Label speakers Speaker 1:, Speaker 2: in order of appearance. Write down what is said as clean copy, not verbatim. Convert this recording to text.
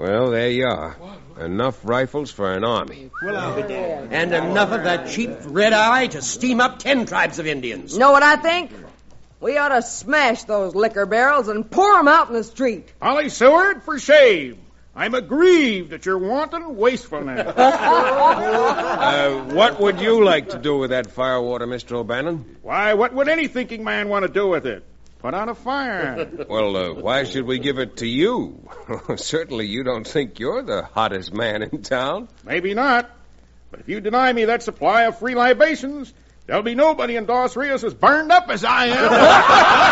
Speaker 1: Well, there you are. Enough rifles for an army.
Speaker 2: And enough of that cheap red-eye to steam up 10 tribes of Indians.
Speaker 3: Know what I think? We ought to smash those liquor barrels and pour them out in the street.
Speaker 4: Holly Seward, for shame. I'm aggrieved at your wanton wastefulness.
Speaker 1: What would you like to do with that firewater, Mr. O'Bannon?
Speaker 4: Why, what would any thinking man want to do with it? Put out a fire.
Speaker 1: Well, why should we give it to you? Certainly you don't think you're the hottest man in town.
Speaker 4: Maybe not. But if you deny me that supply of free libations, there'll be nobody in Dos Rios as burned up as I am.